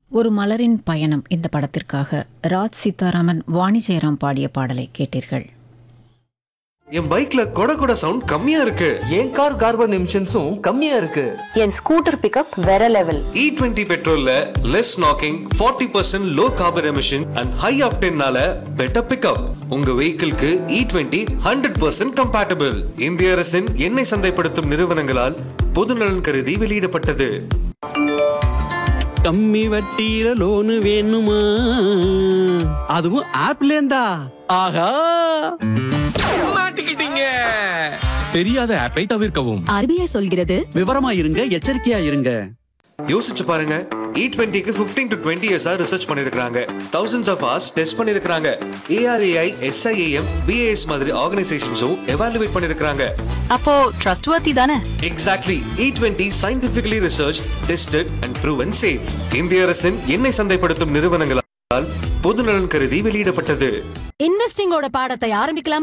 ஒரு மலரின் பயணம் இந்த படத்திற்காக ராஜ் சீதாராமன், வாணி ஜெயராம் பாடிய பாடலை கேட்டீர்கள். என் பைக்ல கொட சவுண்ட் கம்மியா இருக்கு. என் கார் கார்பன் எமிஷன்ஸும் கம்மியா இருக்கு. என் ஸ்கூட்டர் பிக்கப் வேற level. E20 பெட்ரோல்ல less knocking, 40% low carbon emission and high ஆக்டேன்னால better pickup. உங்க வெஹிக்கிள்க்கு E20 100% கம்பேட்டபிள். இந்திய அரசின் எண்ணெய் சந்தைப்படுத்தும் நிறுவனங்களால் பொதுநலன் கருதி வெளியிடப்பட்டது. கம்மி வட்டியில லோனு வேணுமா? அதுவும் ஆப்லேந்தா? ஆஹா, மாட்டிக்கிட்டீங்க. தெரியாத ஆப்பை தவிர்க்கவும். RBI சொல்கிறது விவரமா இருங்க, எச்சரிக்கையா இருங்க. யோசிச்சு பாருங்க, E20க்கு 15 to 20 இயர்ஸா ரிசர்ச் பண்ணிருக்காங்க. thousands of hours டெஸ்ட் பண்ணிருக்காங்க. ARAI, SIAM, BAS மாதிரி ஆர்கனைசேஷன்ஸும் எவாலுவேட் பண்ணிருக்காங்க. அப்போ ட்ரஸ்ட்வர்த்தி தானே? Exactly. E20 scientifically researched, tested and proven safe. இந்திய அரசின் எண்ணெய் சந்தைப்படுத்தும் நிறுவனங்களால் பொதுநலன் கருதி வெளியிடப்பட்டது. இன்வெஸ்டிங்கோட பாடத்தை ஆரம்பிக்கலாம்.